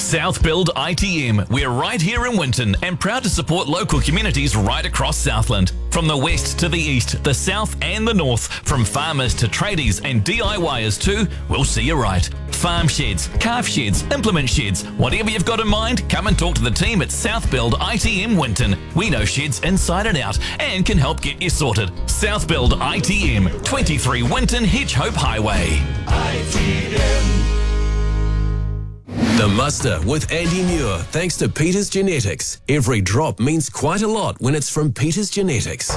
South Build ITM. We're right here in Winton and proud to support local communities right across Southland. From the west to the east, the south and the north, from farmers to tradies and DIYers too, we'll see you right. Farm sheds, calf sheds, implement sheds, whatever you've got in mind, come and talk to the team at South Build ITM Winton. We know sheds inside and out and can help get you sorted. South Build ITM, 23 Winton Hedgehope Highway. ITM. The Muster with Andy Muir, thanks to Peters Genetics. Every drop means quite a lot when it's from Peters Genetics.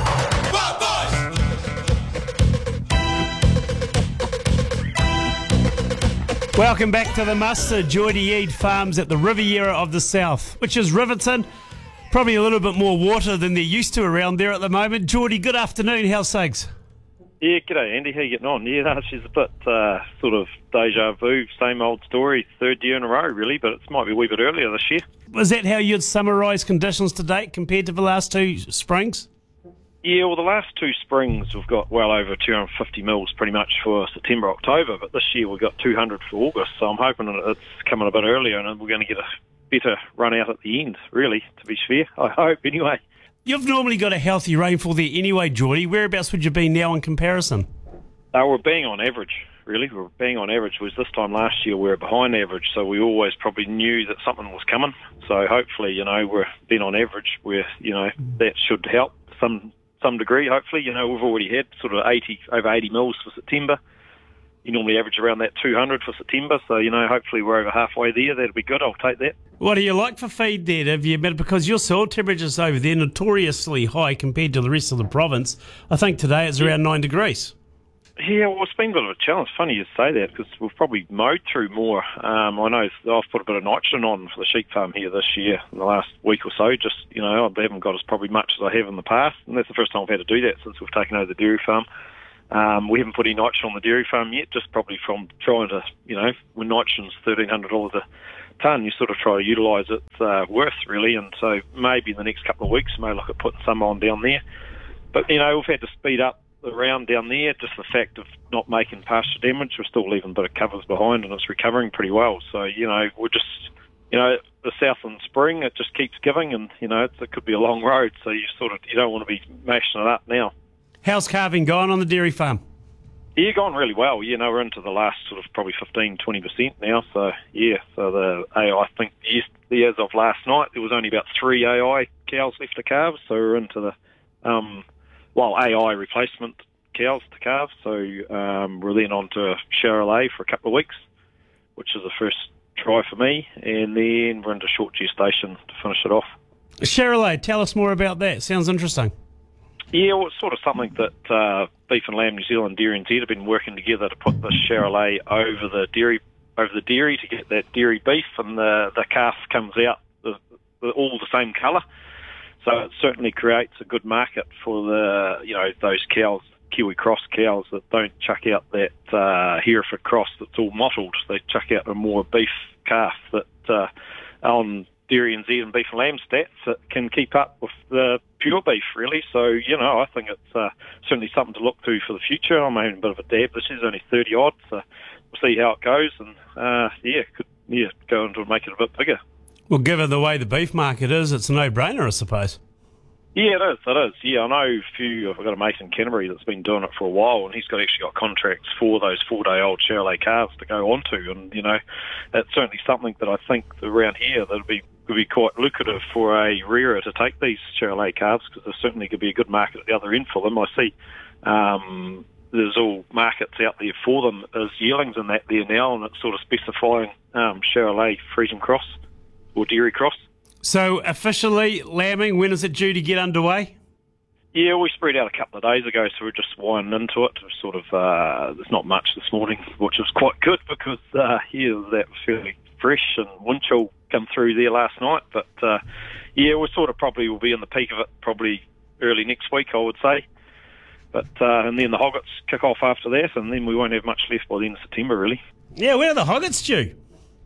Welcome back to the Muster. Geordie Eade Farms at the Riviera of the South, which is Riverton. Probably a little bit more water than they're used to around there at the moment. Geordie, good afternoon. How's things? Yeah, g'day Andy, how you getting on? Yeah, no, she's a bit sort of deja vu, same old story, third year in a row really, but it might be a wee bit earlier this year. Was that how you'd summarise conditions to date compared to the last two springs? Yeah, well the last two springs we've got well over 250 mils pretty much for September, October, but this year we've got 200 for August, so I'm hoping that it's coming a bit earlier and we're going to get a better run out at the end, really, to be fair, I hope anyway. You've normally got a healthy rainfall there anyway, Geordie. Whereabouts would you be now in comparison? We're being on average, really. We're being on average. Whereas this time last year we were behind average, so we always probably knew that something was coming. So hopefully, we're being on average where, that should help some degree, hopefully. We've already had sort of over 80 mils for September. You normally average around that 200 for September, so, hopefully we're over halfway there. That'll be good. I'll take that. What do you like for feed there? Have you met, because your soil temperatures over there notoriously high compared to the rest of the province. I think today it's around 9 degrees. Yeah, well, it's been a bit of a challenge. Funny you say that because we've probably mowed through more. I know I've put a bit of nitrogen on for the sheep farm here this year in the last week or so. Just, I haven't got as probably much as I have in the past, and that's the first time I've had to do that since we've taken over the dairy farm. We haven't put any nitrogen on the dairy farm yet, just probably from trying to, when nitrogen's $1,300 a tonne, you sort of try to utilise its worth, really, and so maybe in the next couple of weeks we may look at putting some on down there. But, we've had to speed up the round down there, just the fact of not making pasture damage. We're still leaving a bit of covers behind and it's recovering pretty well. So, we're just, the Southland spring, it just keeps giving and, it could be a long road, so you don't want to be mashing it up now. How's calving going on the dairy farm? Yeah, going really well. We're into the last sort of probably 15-20% now. So, yeah, so the AI, I think as of last night, there was only about 3 AI cows left to calve. So we're into the, AI replacement cows to calve. So we're then on to Charolais for a couple of weeks, which is the first try for me. And then we're into short gestation to finish it off. Charolais, tell us more about that. Sounds interesting. Yeah, well, it's sort of something that Beef and Lamb New Zealand Dairy and NZ have been working together to put the Charolais over the dairy to get that dairy beef, and the calf comes out all the same colour. So it certainly creates a good market for the those cows, Kiwi cross cows that don't chuck out that Hereford cross that's all mottled. They chuck out a more beef calf that on Dairy NZ and Beef and Lamb stats that can keep up with the pure beef, really. So, I think it's certainly something to look to for the future. I'm having a bit of a dab. This is only 30 odd, so we'll see how it goes. And, could go into make it a bit bigger. Well, given the way the beef market is, it's a no-brainer, I suppose. Yeah, it is. Yeah, I know I've got a mate in Canterbury that's been doing it for a while, and he's actually got contracts for those 4-day-old Charolais calves to go onto, and, that's certainly something that I think around here that would be quite lucrative for a rearer to take these Charolais calves, because there certainly could be a good market at the other end for them. I see there's all markets out there for them as yearlings in that there now, and it's sort of specifying Charolais Friesian cross or dairy cross. So officially, lambing, when is it due to get underway? Yeah, we spread out a couple of days ago, so we're just winding into it. Sort of, there's not much this morning, which was quite good because, that was fairly fresh and wind chill come through there last night. But, we sort of probably will be in the peak of it probably early next week, I would say. But, and then the hoggets kick off after that, and then we won't have much left by the end of September, really. Yeah, when are the hoggets due?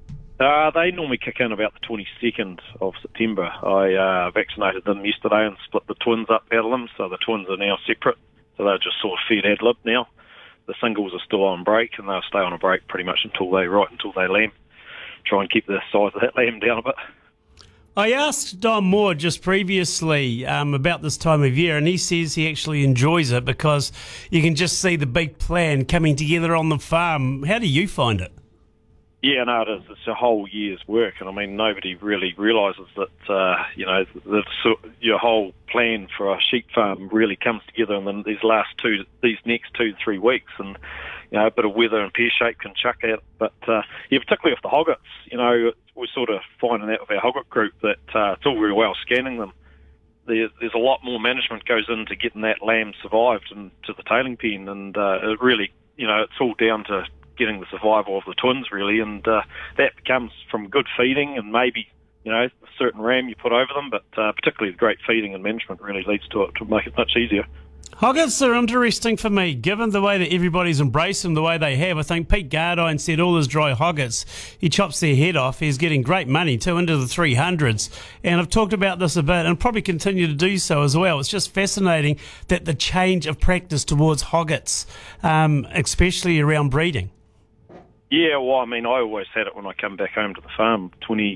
They normally kick in about the 22nd of September. I vaccinated them yesterday and split the twins up out of them, so the twins are now separate. So they're just sort of fed ad lib now. The singles are still on break, and they'll stay on a break pretty much until they lamb. try and keep the size of that lamb down a bit. I asked Don Moore just previously about this time of year, and he says he actually enjoys it because you can just see the big plan coming together on the farm. How do you find it? Yeah, no, it is. It's a whole year's work, and I mean, nobody really realises that your whole plan for a sheep farm really comes together in these next 2 to 3 weeks, and a bit of weather and pear shape can chuck out. But particularly with the hoggets, we're sort of finding out with our hogget group that it's all very well scanning them. There's a lot more management goes into getting that lamb survived and to the tailing pen, and it really, it's all down to getting the survival of the twins, really, and that comes from good feeding and maybe, a certain ram you put over them, but particularly the great feeding and management really leads to it to make it much easier. Hoggets are interesting for me, given the way that everybody's embraced them the way they have. I think Pete Gardine said all his dry hoggets, he chops their head off. He's getting great money too, into the 300s. And I've talked about this a bit and probably continue to do so as well. It's just fascinating that the change of practice towards hoggets, especially around breeding. Yeah, well, I mean, I always had it when I come back home to the farm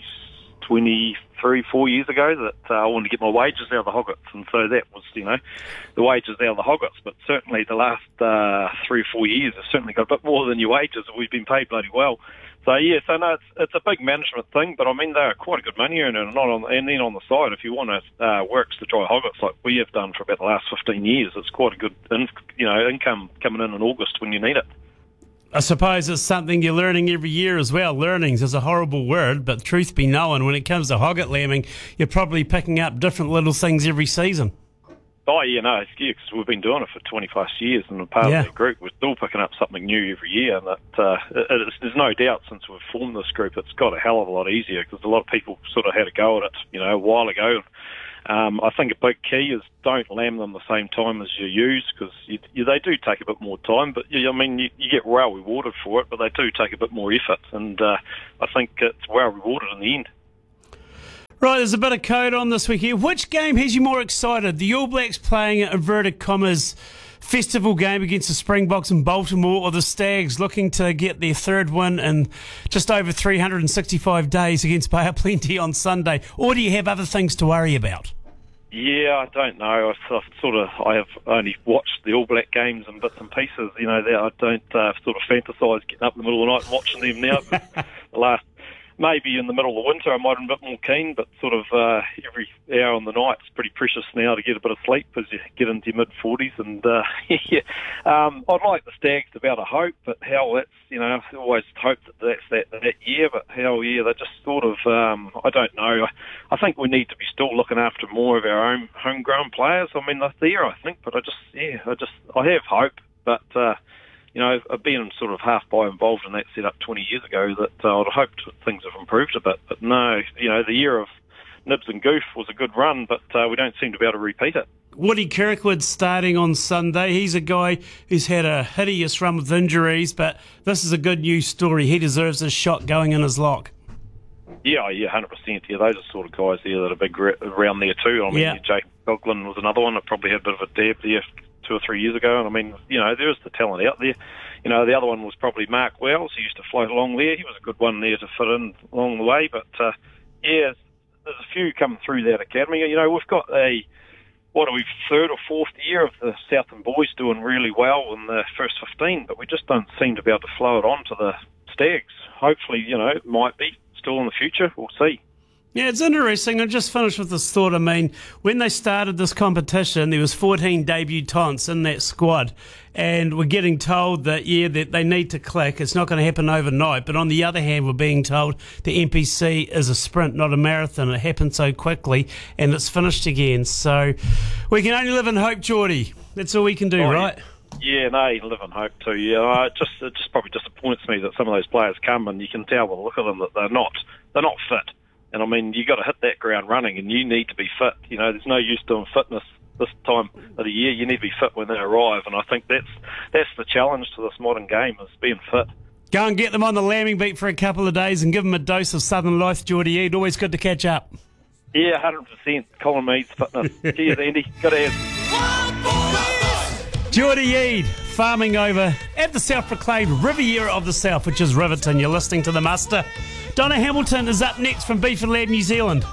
23, 4 years ago that I wanted to get my wages out of the hoggets, and so that was, the wages out of the hoggets. But certainly the last 3 or 4 years have certainly got a bit more than your wages. We've been paid bloody well. So no, it's a big management thing, but I mean, they're quite a good money earner, and then on the side, if you want to work the dry hoggets like we have done for about the last 15 years, it's quite a good income coming in August when you need it. I suppose it's something you're learning every year as well. Learnings is a horrible word, but truth be known, when it comes to hogget lambing, you're probably picking up different little things every season. Oh, yeah, no, because we've been doing it for 20 plus years, and part of the group, we're still picking up something new every year. And there's no doubt since we've formed this group, it's got a hell of a lot easier, because a lot of people sort of had a go at it, a while ago. I think a big key is don't lamb them the same time as you use, because they do take a bit more time, but you get well rewarded for it, but they do take a bit more effort, and I think it's well rewarded in the end. Right, there's a bit of code on this week here. Which game has you more excited? The All Blacks playing at inverted commas festival game against the Springboks in Baltimore, or the Stags looking to get their third win in just over 365 days against Bay of Plenty on Sunday? Or do you have other things to worry about? Yeah, I don't know. I have only watched the All Black games and bits and pieces. I don't sort of fantasise getting up in the middle of the night and watching them now. Maybe in the middle of the winter I might have been a bit more keen, but sort of every hour on the night it's pretty precious now to get a bit of sleep as you get into your mid-40s. And I'd like the Stags to be able to hope, but hell, that's, I've always hoped that that's that year, but hell yeah, they're just sort of, I don't know. I think we need to be still looking after more of our own homegrown players. I mean, they're there, I think, but I have hope, but being sort of half by involved in that setup 20 years ago, that I'd hoped things have improved a bit. But no, the year of Nibs and Goof was a good run, but we don't seem to be able to repeat it. Woody Kirkwood starting on Sunday. He's a guy who's had a hideous run with injuries, but this is a good news story. He deserves a shot going in his lock. Yeah, 100%. Yeah, those are sort of guys there that are big around there too. I mean, Jake Coughlin was another one that probably had a bit of a dab there 2 or 3 years ago, and I mean, there's the talent out there. The other one was probably Mark Wells, who used to float along there. He was a good one there to fit in along the way, but there's a few coming through that academy. We've got third or fourth year of the Southern boys doing really well in the first 15, but we just don't seem to be able to flow it on to the Stags. Hopefully, it might be still in the future. We'll see. Yeah, it's interesting. I just finished with this thought. I mean, when they started this competition, there was 14 debutants in that squad, and we're getting told that, that they need to click. It's not going to happen overnight. But on the other hand, we're being told the NPC is a sprint, not a marathon. It happened so quickly, and it's finished again. So we can only live in hope, Geordie. That's all we can do, right? Yeah, no, you live in hope too. Yeah, it just probably disappoints me that some of those players come and you can tell by the look of them that they're not fit. And I mean, you got to hit that ground running, and you need to be fit. There's no use doing fitness this time of the year. You need to be fit when they arrive, and I think that's the challenge to this modern game, is being fit. Go and get them on the lambing beat for a couple of days and give them a dose of Southern Life, Geordie Eade. Always good to catch up. Yeah, 100%. Colin Meads fitness. Cheers, Andy. Good to have. Geordie Eade, farming over at the self-proclaimed Riviera of the South, which is Riverton. You're listening to The Muster. Donna Hamilton is up next from Beef and Lamb New Zealand.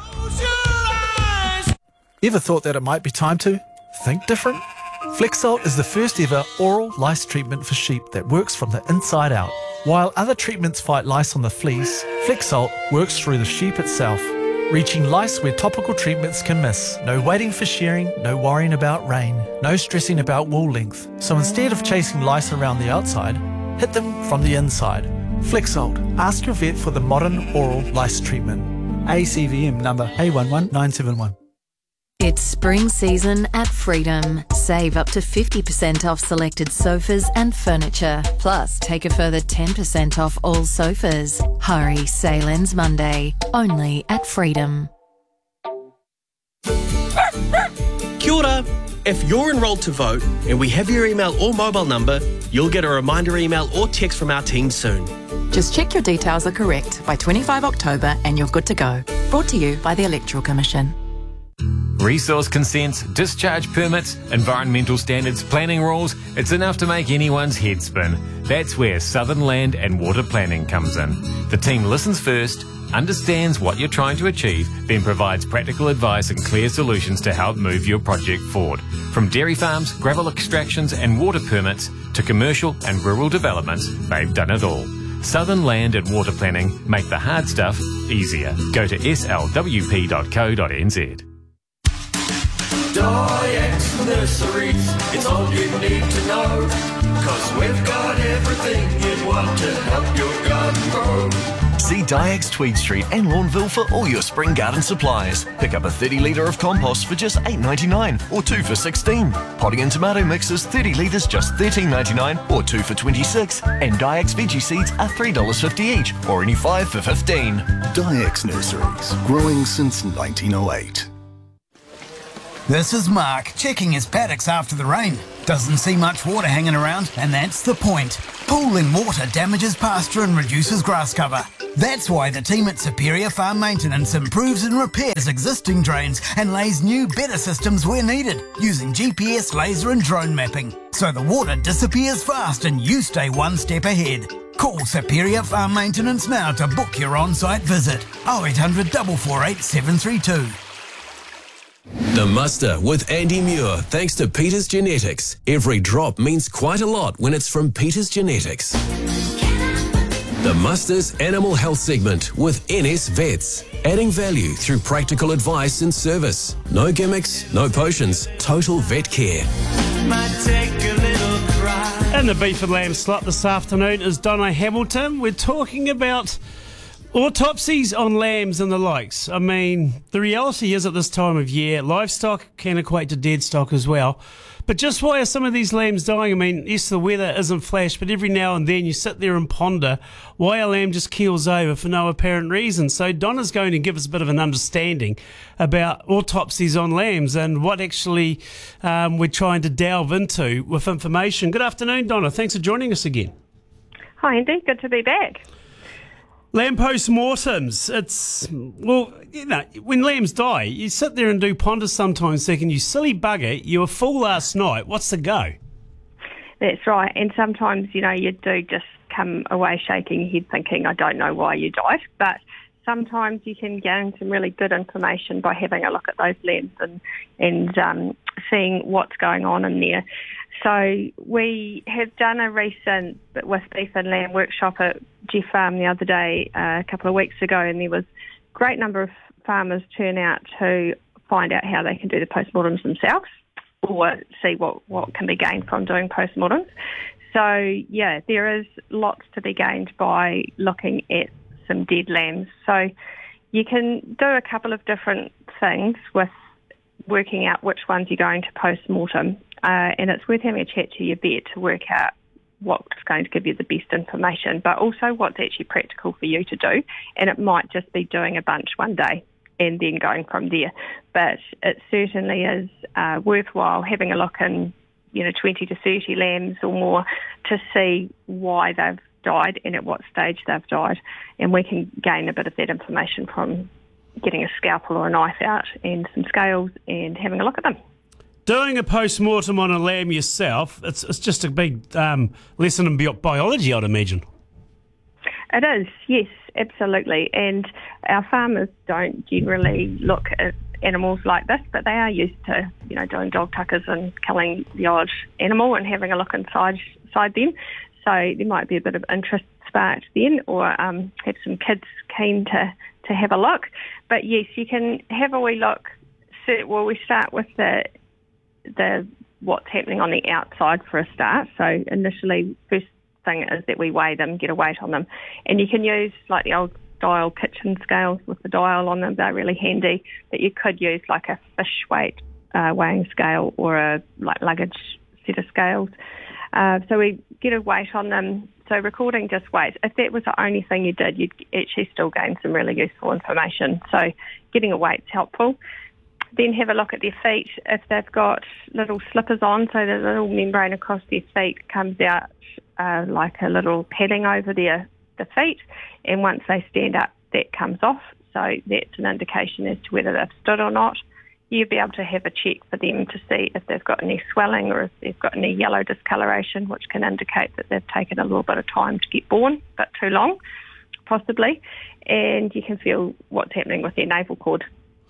Ever thought that it might be time to think different? Flexalt is the first ever oral lice treatment for sheep that works from the inside out. While other treatments fight lice on the fleece, Flexalt works through the sheep itself, reaching lice where topical treatments can miss. No waiting for shearing, no worrying about rain, no stressing about wool length. So instead of chasing lice around the outside, hit them from the inside. Flexalt. Ask your vet for the modern oral lice treatment. ACVM number A11971. It's spring season at Freedom. Save up to 50% off selected sofas and furniture. Plus, take a further 10% off all sofas. Hurry, sale ends Monday. Only at Freedom. Kia ora. If you're enrolled to vote and we have your email or mobile number, you'll get a reminder email or text from our team soon. Just check your details are correct by 25 October and you're good to go. Brought to you by the Electoral Commission. Resource consents, discharge permits, environmental standards, planning rules, it's enough to make anyone's head spin. That's where Southern Land and Water Planning comes in. The team listens first, understands what you're trying to achieve, then provides practical advice and clear solutions to help move your project forward. From dairy farms, gravel extractions and water permits to commercial and rural developments, they've done it all. Southern Land and Water Planning make the hard stuff easier. Go to slwp.co.nz. Dyax Nurseries, it's all you need to know. 'Cause we've got everything you'd want to help your garden grow. See Dyax Tweed Street and Lawnville for all your spring garden supplies. Pick up a 30 litre of compost for just $8.99 or 2 for $16. Potting and tomato mixes 30 litres just $13.99 or 2 for $26. And Dyax veggie seeds are $3.50 each or only 5 for $15. Dyax Nurseries, growing since 1908. This is Mark, checking his paddocks after the rain. Doesn't see much water hanging around, and that's the point. Pooling water damages pasture and reduces grass cover. That's why the team at Superior Farm Maintenance improves and repairs existing drains and lays new, better systems where needed, using GPS, laser and drone mapping. So the water disappears fast and you stay one step ahead. Call Superior Farm Maintenance now to book your on-site visit. 0800 448 732. The Muster with Andy Muir, thanks to Peters Genetics. Every drop means quite a lot when it's from Peters Genetics. The Muster's Animal Health segment with NS Vets, adding value through practical advice and service. No gimmicks, no potions, total vet care. In the Beef and Lamb slot this afternoon is Donna Hamilton. We're talking about autopsies on lambs and the likes. I mean, the reality is at this time of year, livestock can equate to dead stock as well. But just why are some of these lambs dying? I mean, yes, the weather isn't flash, but every now and then you sit there and ponder why a lamb just keels over for no apparent reason. So Donna's going to give us a bit of an understanding about autopsies on lambs and what actually we're trying to delve into with information. Good afternoon, Donna. Thanks for joining us again. Hi, Andy. Good to be back. Lamb post-mortems, it's, well, you know, when lambs die, you sit there and do ponder sometimes thinking, you silly bugger, you were full last night, what's the go? That's right, and sometimes, you know, you do just come away shaking your head thinking, I don't know why you died, but sometimes you can gain some really good information by having a look at those lambs and seeing what's going on in there. So we have done a recent with Beef and Lamb workshop at Jeff Farm the other day, a couple of weeks ago, and there was a great number of farmers turn out to find out how they can do the postmortems themselves or see what can be gained from doing postmortems. So, yeah, there is lots to be gained by looking at some dead lambs. So you can do a couple of different things with working out which ones you're going to postmortem. And it's worth having a chat to your vet to work out what's going to give you the best information, but also what's actually practical for you to do. And it might just be doing a bunch one day and then going from there. But it certainly is worthwhile having a look in, 20 to 30 lambs or more to see why they've died and at what stage they've died. And we can gain a bit of that information from getting a scalpel or a knife out and some scales and having a look at them. Doing a post-mortem on a lamb yourself, it's just a big lesson in biology, I'd imagine. It is, yes. absolutely. And our farmers don't generally look at animals like this, but they are used to, doing dog tuckers and killing the odd animal and having a look inside them. So there might be a bit of interest sparked then, or have some kids keen to have a look. But yes, you can have a wee look. Well, we start with the what's happening on the outside for a start. So initially, first thing is that we weigh them, get a weight on them. And you can use like the old style kitchen scales with the dial on them. They're really handy. But you could use like a fish weight weighing scale or a like luggage set of scales. So we get a weight on them. So recording just weights. If that was the only thing you did, you'd actually still gain some really useful information. So getting a weight's helpful. Then have a look at their feet. If they've got little slippers on, so the little membrane across their feet comes out like a little padding over the feet, and once they stand up, that comes off. So that's an indication as to whether they've stood or not. You'll be able to have a check for them to see if they've got any swelling or if they've got any yellow discoloration, which can indicate that they've taken a little bit of time to get born, but too long, possibly. And you can feel what's happening with their navel cord.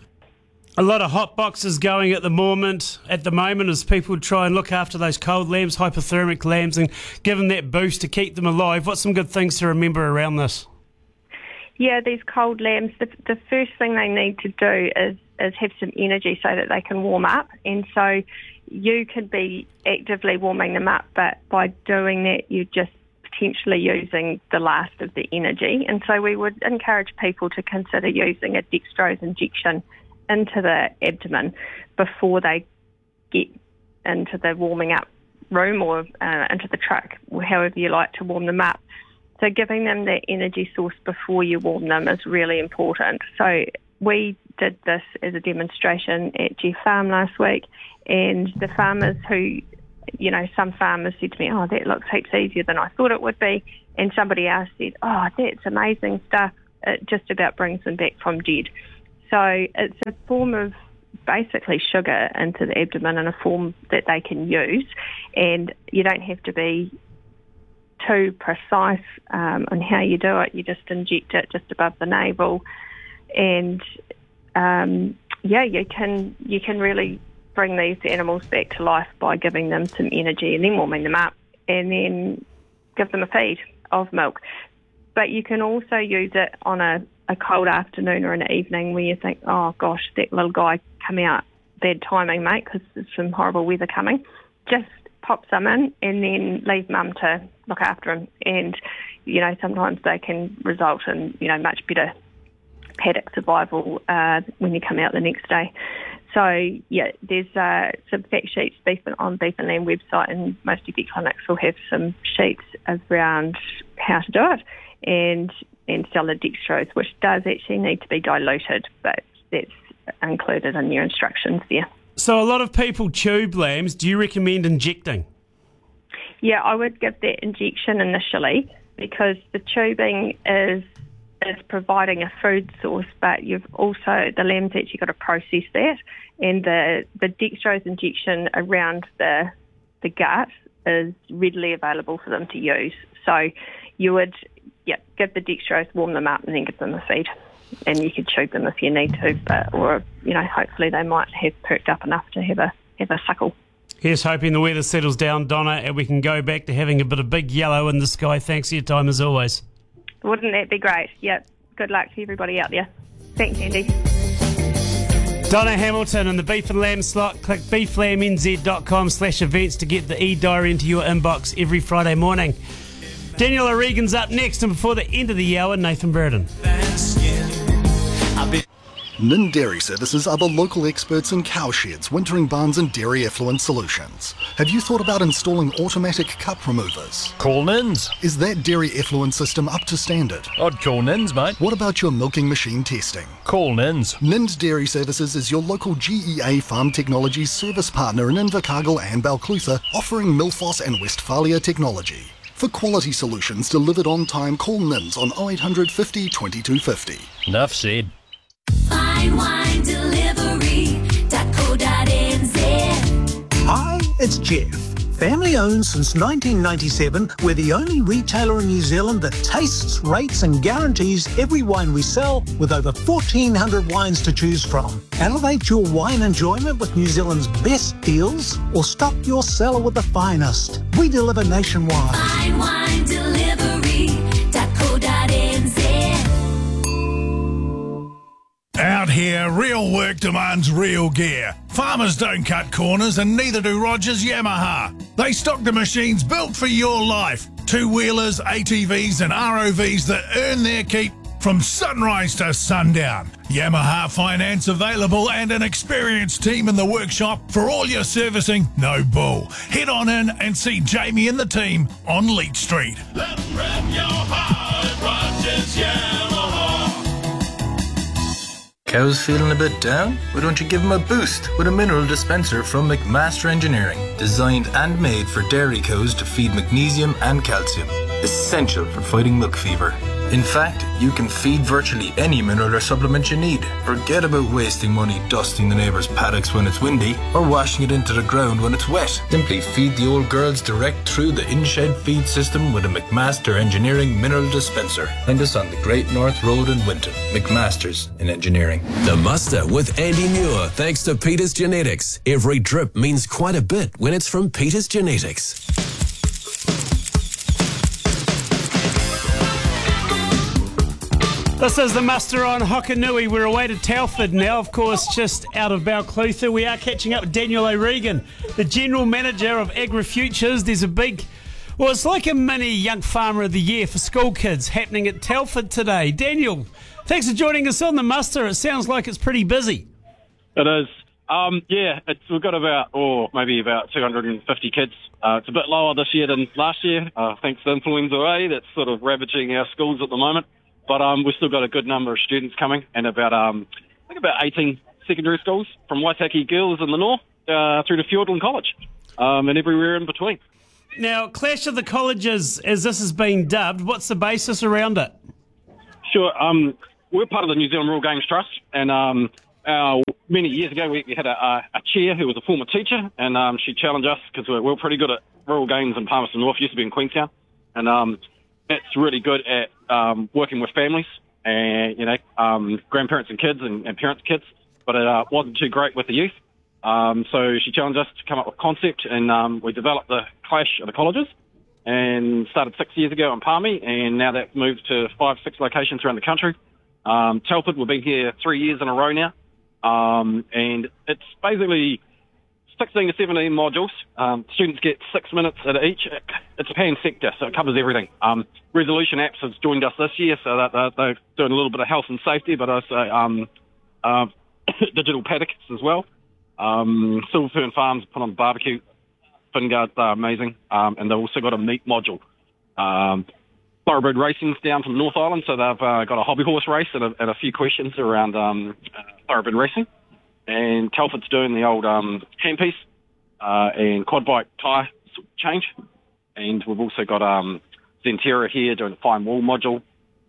A lot of hot boxes going at the moment as people try and look after those cold lambs, hypothermic lambs, and give them that boost to keep them alive. What's some good things to remember around this? Yeah, these cold lambs, the first thing they need to do is have some energy so that they can warm up. And so you could be actively warming them up, but by doing that, you're just potentially using the last of the energy. And so we would encourage people to consider using a dextrose injection into the abdomen before they get into the warming up room or into the truck, however you like to warm them up. So giving them that energy source before you warm them is really important. So we did this as a demonstration at Jeff Farm last week, and the farmers who, some farmers said to me, oh, that looks heaps easier than I thought it would be, and somebody else said, oh, that's amazing stuff. It just about brings them back from dead. So it's a form of basically sugar into the abdomen in a form that they can use, and you don't have to be too precise on how you do it. You just inject it just above the navel, and you can really bring these animals back to life by giving them some energy and then warming them up, and then give them a feed of milk. But you can also use it on a cold afternoon or an evening where you think, oh gosh, that little guy come out, bad timing, mate, because there's some horrible weather coming. Just pop some in and then leave mum to look after him. And, sometimes they can result in, much better paddock survival when you come out the next day. So, yeah, there's some fact sheets on Beef and Lamb website, and most of the clinics will have some sheets around how to do it and sell the dextrose, which does actually need to be diluted, but that's included in your instructions there. So a lot of people tube lambs. Do you recommend injecting? Yeah, I would give that injection initially, because the tubing is providing a food source, but you've also, the lamb's actually got to process that, and the dextrose injection around the gut is readily available for them to use. So you would give the dextrose, warm them up, and then give them a feed. And you could tube them if you need to, or hopefully they might have perked up enough to have a suckle. Here's hoping the weather settles down, Donna, and we can go back to having a bit of big yellow in the sky. Thanks for your time as always. Wouldn't that be great? Yep. Good luck to everybody out there. Thanks, Andy. Donna Hamilton in the Beef and Lamb slot. Click beeflambnz.com/events to get the e-diary into your inbox every Friday morning. Daniel O'Regan's up next, and before the end of the hour, Nathan Burden. Nind Dairy Services are the local experts in cowsheds, wintering barns and dairy effluent solutions. Have you thought about installing automatic cup removers? Call Nins. Is that dairy effluent system up to standard? I'd call Nins, mate. What about your milking machine testing? Call Nins. Nind Dairy Services is your local GEA Farm Technologies service partner in Invercargill and Balclutha, offering Milfos and Westphalia technology. For quality solutions delivered on time, call Nins on 0800 50 2250. Enough said. FineWineDelivery.co.nz. Hi, it's Jeff. Family owned since 1997, we're the only retailer in New Zealand that tastes, rates and guarantees every wine we sell with over 1,400 wines to choose from. Elevate your wine enjoyment with New Zealand's best deals or stock your cellar with the finest. We deliver nationwide. Fine wine delivery.co.nz. Out here, real work demands real gear. Farmers don't cut corners and neither do Rogers Yamaha. They stock the machines built for your life. Two-wheelers, ATVs and ROVs that earn their keep from sunrise to sundown. Yamaha finance available and an experienced team in the workshop for all your servicing, no bull. Head on in and see Jamie and the team on Leach Street. Let 'em rev your heart at Rogers Yamaha. Cows feeling a bit down? Why don't you give them a boost with a mineral dispenser from McMaster Engineering, designed and made for dairy cows to feed magnesium and calcium, essential for fighting milk fever. In fact, you can feed virtually any mineral or supplement you need. Forget about wasting money dusting the neighbour's paddocks when it's windy or washing it into the ground when it's wet. Simply feed the old girls direct through the in-shed feed system with a McMaster Engineering mineral dispenser. Find us on the Great North Road in Winton. McMaster's in Engineering. The Muster with Andy Muir, thanks to Peters Genetics. Every drip means quite a bit when it's from Peters Genetics. This is the muster on Hokanui. We're away to Telford now, of course, just out of Balclutha. We are catching up with Daniel O'Regan, the General Manager of AgriFutures. There's a big, well, it's like a mini Young Farmer of the Year for school kids happening at Telford today. Daniel, thanks for joining us on the muster. It sounds like it's pretty busy. It is. We've got about 250 kids. It's a bit lower this year than last year, thanks to influenza A. That's sort of ravaging our schools at the moment. But we've still got a good number of students coming, and about 18 secondary schools from Waitaki Girls in the north through to Fiordland College and everywhere in between. Now, Clash of the Colleges, as this has been dubbed, what's the basis around it? Sure. We're part of the New Zealand Rural Games Trust, and many years ago we had a chair who was a former teacher, and she challenged us because we're pretty good at rural games in Palmerston North, used to be in Queenstown, and it's really good at working with families and, grandparents and kids and parents and kids, but it wasn't too great with the youth. So she challenged us to come up with a concept, and we developed the Clash of the Colleges and started 6 years ago in Palmy, and now that's moved to 5-6 locations around the country. Telford, we've been here 3 years in a row now, and it's basically 16 to 17 modules. Students get 6 minutes at each. It's a pan-sector, so it covers everything. Resolution Apps has joined us this year, so that they're doing a little bit of health and safety, but also digital paddocks as well. Silver Fern Farms put on the barbecue. Finguards are amazing, and they've also got a meat module. Thoroughbred Racing's down from North Island, so they've got a hobby horse race and a few questions around thoroughbred racing. And Telford's doing the old handpiece and quad bike tyre change. And we've also got Zenterra here doing a fine wool module.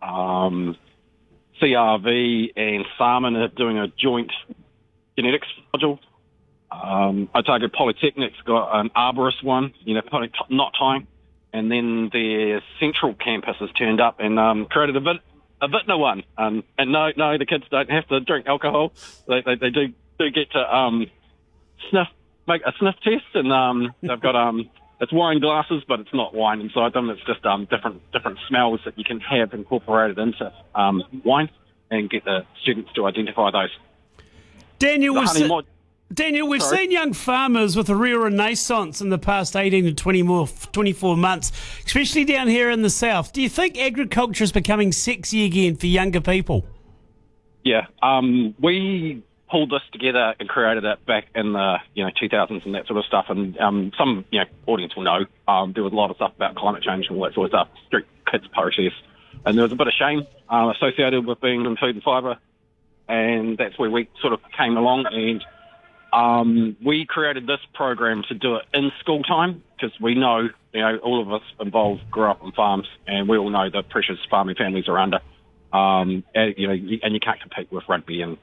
CRV and Salmon are doing a joint genetics module. Otago Polytechnic's got an arborist one, knot tying. And then their central campus has turned up and created a vintner one. And no, the kids don't have to drink alcohol. They do get to make a sniff test, and they've got it's wine glasses, but it's not wine inside them. It's just different smells that you can have incorporated into wine, and get the students to identify those. Daniel, we've seen young farmers with a real renaissance in the past 18 to 24 months, especially down here in the south. Do you think agriculture is becoming sexy again for younger people? Yeah, we pulled this together and created it back in the 2000s and that sort of stuff. And some audience will know there was a lot of stuff about climate change and all that sort of stuff, street kids process, and there was a bit of shame associated with being in food and fibre, and that's where we sort of came along, and we created this program to do it in school time, because we know all of us involved grew up on farms, and we all know the pressures farming families are under. And you can't compete with rugby and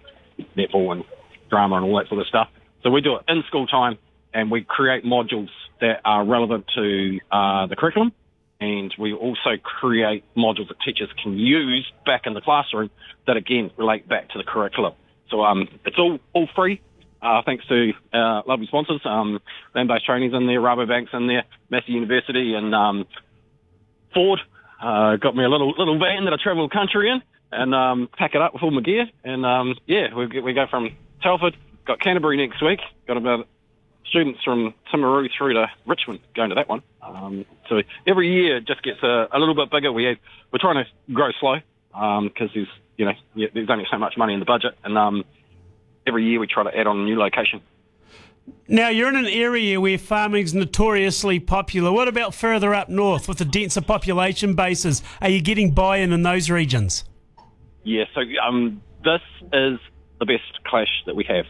netball and drama and all that sort of stuff. So we do it in school time, and we create modules that are relevant to the curriculum. And we also create modules that teachers can use back in the classroom that, again, relate back to the curriculum. So it's all free, thanks to our lovely sponsors, Land-Based Training's in there, Rabobank's in there, Massey University, and Ford got me a little van that I travel the country in and pack it up with all my gear. And, we go from Telford, got Canterbury next week, got about students from Timaru through to Richmond going to that one. So every year it just gets a little bit bigger. We're trying to grow slow because there's only so much money in the budget, and every year we try to add on a new location. Now, you're in an area where farming's notoriously popular. What about further up north with the denser population bases? Are you getting buy-in in those regions? Yeah, so this is the best clash that we have.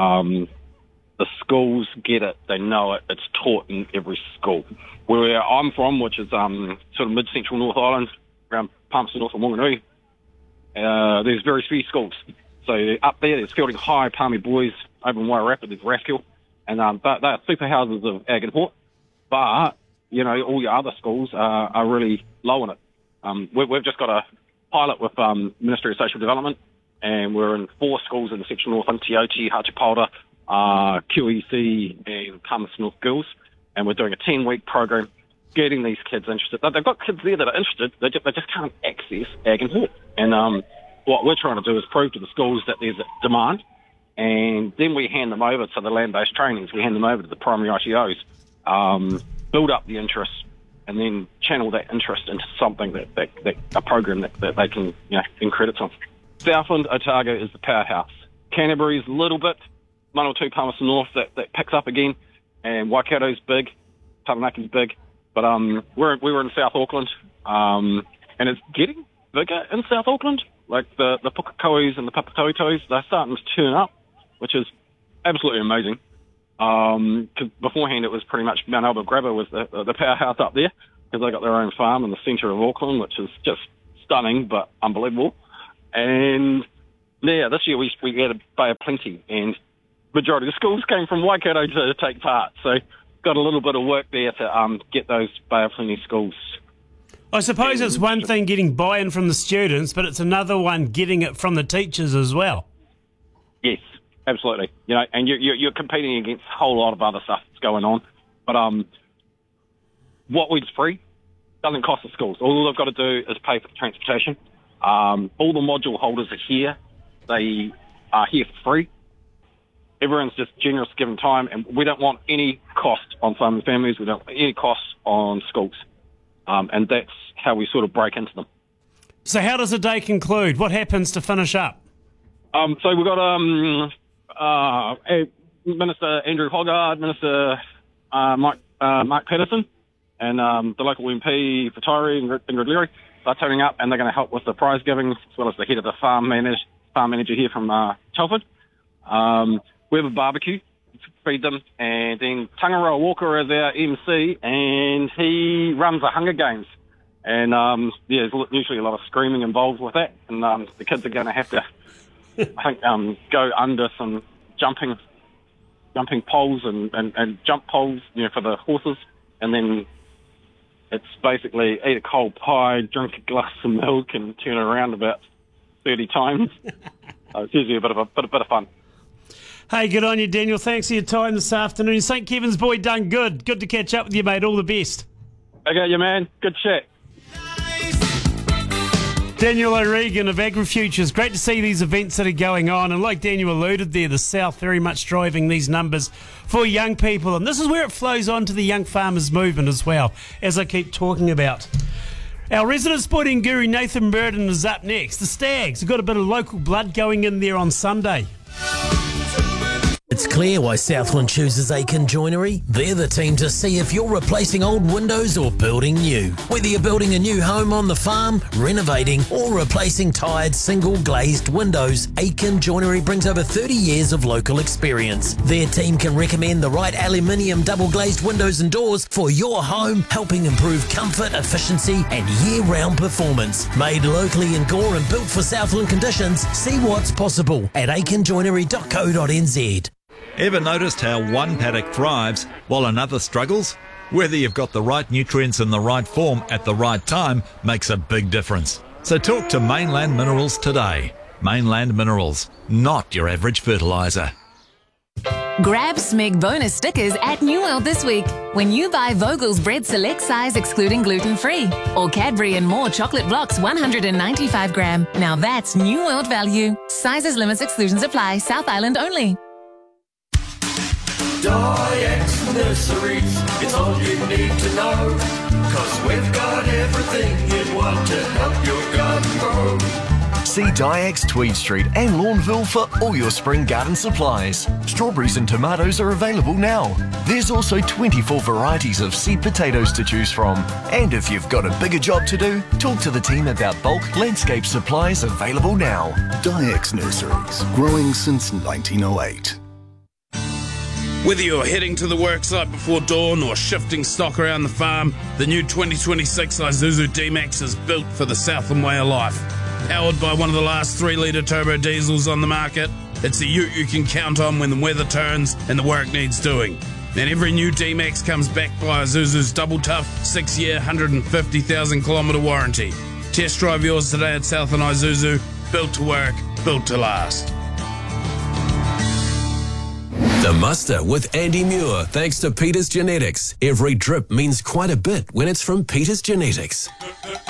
The schools get it, they know it, it's taught in every school. Where I'm from, which is sort of mid-central North Island, around Palmerston North and Wanganui, there's very few schools. So up there's Fielding High, Palmy Boys, over in Wairarapa, there's Rathkill, and but they are super houses of ag and hort. But, all your other schools are really low on it. We've just got a pilot with Ministry of Social Development, and we're in 4 schools in the Central North, Te Oti, Hatupalda, QEC and Palmerston North Girls, and we're doing a 10-week program getting these kids interested. They've got kids there that are interested, they just can't access ag and hort. And what we're trying to do is prove to the schools that there's a demand, and then we hand them over to the land-based trainings, we hand them over to the primary ITOs, build up the interest, and then channel that interest into something that a program that they can earn credits on. Southland, Otago is the powerhouse. Canterbury's a little bit, one or two Palmerston North that picks up again, and Waikato's big, Taranaki's big, but we were in South Auckland, and it's getting bigger in South Auckland. Like the Pukekohe's and the Papatoeto's, they're starting to turn up, which is absolutely amazing. Because beforehand it was pretty much Mount Albert Grabber was the powerhouse up there, because they got their own farm in the centre of Auckland, which is just stunning but unbelievable. And this year we had a Bay of Plenty, and majority of the schools came from Waikato to take part. So got a little bit of work there to get those Bay of Plenty schools. I suppose it's one thing getting buy-in from the students, but it's another one getting it from the teachers as well. Yes, absolutely. And you're competing against a whole lot of other stuff that's going on. But what we's free doesn't cost the schools. All they've got to do is pay for the transportation. All the module holders are here. They are here for free. Everyone's just generous given time, and we don't want any cost on farming families. We don't want any cost on schools. And that's how we sort of break into them. So how does the day conclude? What happens to finish up? So we've got Minister Andrew Hoggard, Minister Mark Patterson, and the local MP for Tyree, Ingrid Leary. They're turning up, and they're going to help with the prize giving, as well as the head of the farm manager here from Telford. We have a barbecue to feed them, and then Tangaroa Walker is our MC, and he runs the Hunger Games. And there's usually a lot of screaming involved with that, and the kids are going to have to, I think, go under some jumping poles and jump poles, for the horses, and then it's basically eat a cold pie, drink a glass of milk, and turn around about 30 times. It's usually a bit of fun. Hey, good on you, Daniel. Thanks for your time this afternoon. St. Kevin's boy done good. Good to catch up with you, mate. All the best. Okay, you man. Good chat. Daniel O'Regan of AgriFutures. Great to see these events that are going on. And like Daniel alluded there, the South very much driving these numbers for young people. And this is where it flows on to the young farmers movement as well, as I keep talking about. Our resident sporting guru Nathan Burden is up next. The Stags have got a bit of local blood going in there on Sunday. It's clear why Southland chooses Aiken Joinery. They're the team to see if you're replacing old windows or building new. Whether you're building a new home on the farm, renovating, or replacing tired single glazed windows, Aiken Joinery brings over 30 years of local experience. Their team can recommend the right aluminium double glazed windows and doors for your home, helping improve comfort, efficiency, and year-round performance. Made locally in Gore and built for Southland conditions, see what's possible at aikenjoinery.co.nz. Ever noticed how one paddock thrives while another struggles? Whether you've got the right nutrients in the right form at the right time makes a big difference. So talk to Mainland Minerals today. Mainland Minerals, not your average fertiliser. Grab Smeg bonus stickers at New World this week when you buy Vogel's Bread Select Size excluding gluten-free or Cadbury and More Chocolate Blocks 195 gram. Now that's New World value. Sizes, limits, exclusions apply. South Island only. Dyex Nurseries, it's all you need to know. 'Cause we've got everything you'd want to help your garden grow. See Dyex Tweed Street and Lawnville for all your spring garden supplies. Strawberries and tomatoes are available now. There's also 24 varieties of seed potatoes to choose from. And if you've got a bigger job to do, talk to the team about bulk landscape supplies available now. Dyex Nurseries, growing since 1908. Whether you're heading to the worksite before dawn or shifting stock around the farm, the new 2026 Isuzu D-Max is built for the Southland way of life. Powered by one of the last 3-litre turbo diesels on the market, it's a ute you can count on when the weather turns and the work needs doing. And every new D-Max comes backed by Isuzu's double tough 6-year, 150,000 kilometre warranty. Test drive yours today at Southland Isuzu. Built to work, built to last. The Muster with Andy Muir, thanks to Peters Genetics. Every drip means quite a bit when it's from Peters Genetics.